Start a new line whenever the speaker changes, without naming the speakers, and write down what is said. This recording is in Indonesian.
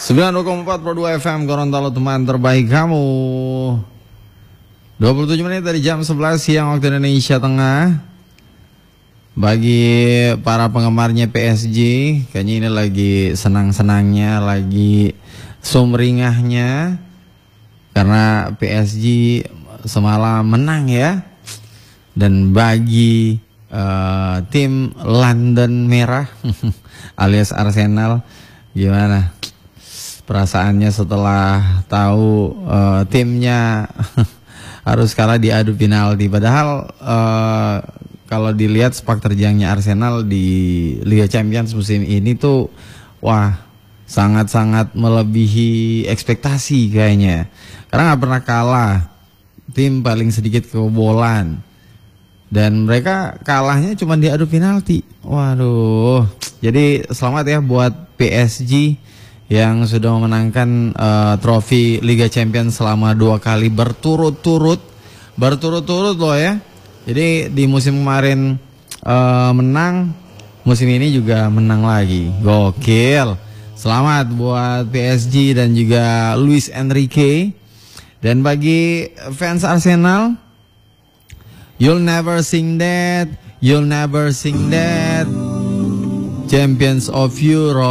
92,4 Pro 2 FM Gorontalo, teman terbaik kamu. 27 menit dari jam 11 siang waktu Indonesia Tengah. Bagi para penggemarnya PSG, kayaknya ini lagi senang-senangnya, lagi sumringahnya, karena PSG semalam menang ya. Dan bagi tim London Merah alias Arsenal, gimana perasaannya setelah tahu timnya harus kalah di adu penalti? Padahal kalau dilihat sepak terjangnya Arsenal di Liga Champions musim ini tuh wah, sangat-sangat melebihi ekspektasi kayaknya. Karena nggak pernah kalah, tim paling sedikit kebobolan, dan mereka kalahnya cuma di adu penalti. Waduh, jadi selamat ya buat PSG yang sudah memenangkan trofi Liga Champions selama 2 kali berturut-turut loh ya. Jadi di musim kemarin menang, musim ini juga menang lagi. Gokil. Selamat buat PSG dan juga Luis Enrique. Dan bagi fans Arsenal, you'll never sing that, Champions of Europe.